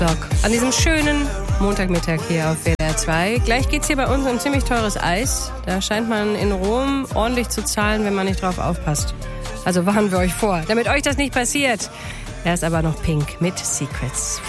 An diesem schönen Montagmittag hier auf WDR 2. Gleich geht's hier bei uns um ziemlich teures Eis. Da scheint man in Rom ordentlich zu zahlen, wenn man nicht drauf aufpasst. Also warnen wir euch vor, damit euch das nicht passiert. Erst aber noch Pink mit Secrets.